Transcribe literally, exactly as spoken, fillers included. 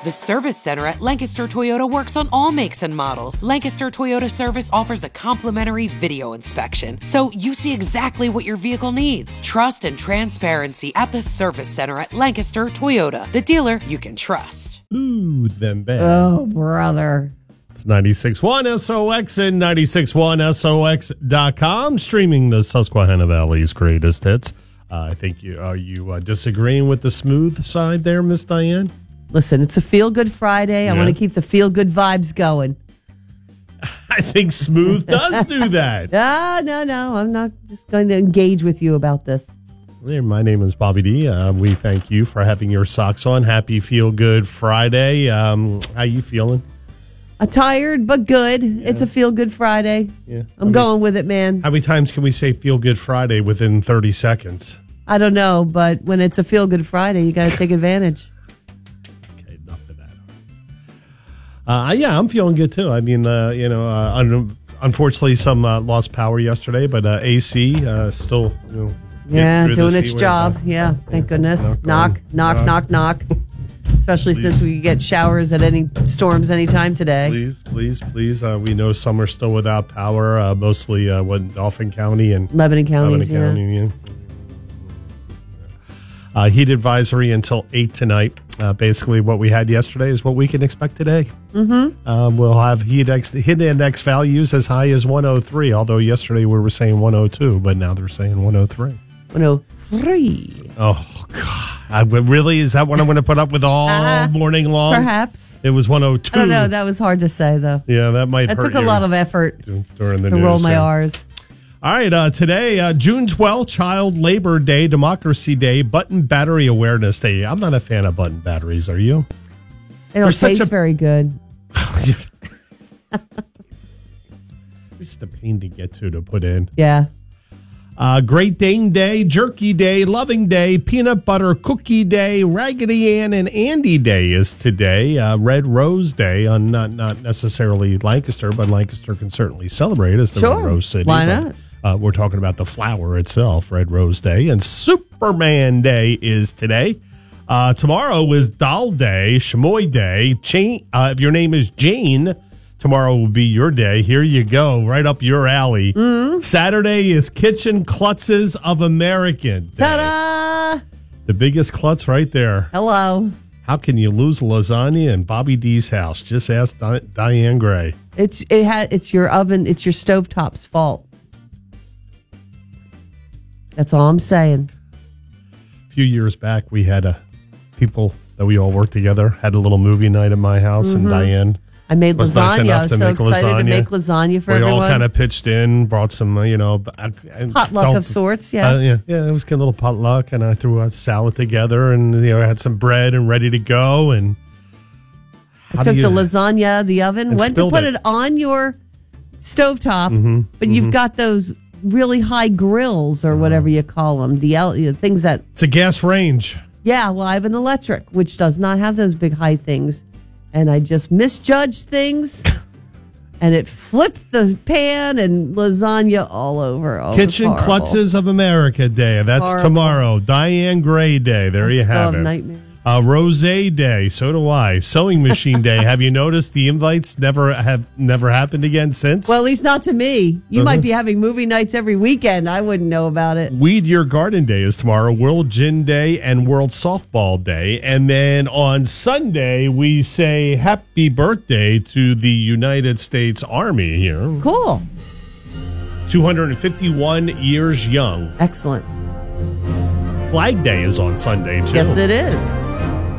The Service Center at Lancaster Toyota works on all makes and models. Lancaster Toyota Service offers a complimentary video inspection, so you see exactly what your vehicle needs. Trust and transparency at the Service Center at Lancaster Toyota, the dealer you can trust. Ooh, them bad. Oh, brother. It's ninety-six point one S O X and ninety-six point one S O X dot com, streaming the Susquehanna Valley's greatest hits. Uh, I think you are you uh, disagreeing with the smooth side there, Miss Diane? Listen, it's a feel-good Friday. I Yeah. want to keep the feel-good vibes going. I think smooth does do that. Ah, no, no. I'm not just going to engage with you about this. My name is Bobby D. Uh, we thank you for having your socks on. Happy Feel Good Friday. Um, how you feeling? I'm tired, but good. Yeah. It's a feel-good Friday. Yeah, I'm I going mean, with it, man. How many times can we say Feel Good Friday within thirty seconds? I don't know, but when it's a feel-good Friday, you got to take advantage. Uh, yeah, I'm feeling good too. I mean, uh, you know, uh, un- unfortunately, some uh, lost power yesterday, but uh, A C uh, still, you know, yeah, doing its job. Wave. Yeah, thank yeah. goodness. Knock, knock, knock, knock, knock. Especially please. Since we get showers at any storms anytime today. Please, please, please. Uh, we know some are still without power, uh, mostly uh, what Dauphin County and Lebanon counties. Lebanon yeah. County, yeah. Uh, heat advisory until eight tonight. Uh, basically, what we had yesterday is what we can expect today. Mm-hmm. Um, we'll have heat, ex- heat index values as high as one oh three, although yesterday we were saying one oh two, but now they're saying one oh three. one oh three. Oh, God. I, really? Is that what I'm going to put up with all uh, morning long? Perhaps. It was one oh two. I don't know. That was hard to say, though. Yeah, that might that hurt took a lot of effort during the to news, roll my so. R's. All right, uh, today, uh, June twelfth, Child Labor Day, Democracy Day, Button Battery Awareness Day. I'm not a fan of button batteries, are you? They don't taste a... very good. Just a pain to get to to put in. Yeah. Uh, Great Dane Day, Jerky Day, Loving Day, Peanut Butter Cookie Day, Raggedy Ann and Andy Day is today. Uh, Red Rose Day, on not not necessarily Lancaster, but Lancaster can certainly celebrate as the sure. Red Rose City. Why not? But, uh, we're talking about the flower itself, Red Rose Day. And Superman Day is today. Uh, tomorrow is Doll Day, Chamoy Day. Jane, uh, if your name is Jane, tomorrow will be your day. Here you go, right up your alley. Mm-hmm. Saturday is Kitchen Klutzes of America Day. Ta-da! The biggest klutz right there. Hello. How can you lose lasagna in Bobby D's house? Just ask Di- Diane Gray. It's it ha- It's your oven. It's your stovetop's fault. That's all I'm saying. A few years back, we had a people that we all worked together had a little movie night at my house, mm-hmm. and Diane. I made was lasagna. Nice I was so excited lasagna. to make lasagna for we everyone. We all kind of pitched in, brought some, uh, you know, potluck of sorts. Yeah, uh, yeah, yeah. It was a little potluck, and I threw a salad together, and you know, I had some bread and ready to go. And I took you, the lasagna out of the oven, went to put it. it on your stovetop, mm-hmm, but mm-hmm. you've got those really high grills or whatever you call them, the you know, things that it's a gas range. Yeah, well, I have an electric, which does not have those big high things. And I just misjudged things, and it flipped the pan and lasagna all over. Oh, Kitchen Klutzes of America Day. That's horrible. Tomorrow. Diane Gray Day. There I you still have have it. Nightmares. Uh, Rose Day. So do I. Sewing Machine Day. Have you noticed the invites never have never happened again since? Well, at least not to me. You uh-huh. might be having movie nights every weekend. I wouldn't know about it. Weed Your Garden Day is tomorrow. World Gin Day and World Softball Day. And then on Sunday, we say happy birthday to the United States Army here. Cool. two hundred fifty-one years young. Excellent. Flag Day is on Sunday, too. Yes, it is.